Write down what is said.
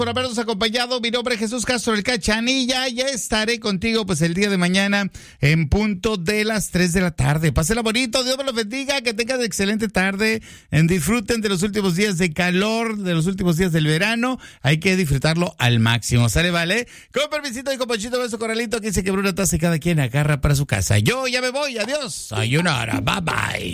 por habernos acompañado. Mi nombre es Jesús Castro, el Cachanilla. Ya estaré contigo pues el día de mañana en punto de las 3 de la tarde. Pásenla bonito, Dios me los bendiga, que tengan excelente tarde. Disfruten de los últimos días de calor, de los últimos días del verano. Hay que disfrutarlo al máximo, ¿sale, vale? Con permisito y con Ponchito, beso, corralito, que se quebró una taza y cada quien agarra para su casa. Yo ya me voy, adiós. Sayonara, bye bye.